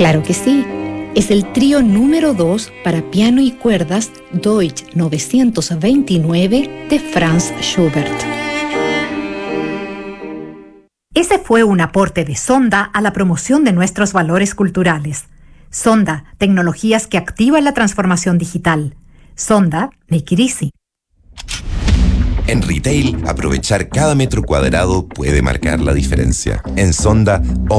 Claro que sí. Es el trío número 2 para piano y cuerdas Deutsch 929 de Franz Schubert. Ese fue un aporte de Sonda a la promoción de nuestros valores culturales. Sonda, tecnologías que activan la transformación digital. Sonda, make it easy. En retail, aprovechar cada metro cuadrado puede marcar la diferencia. En Sonda,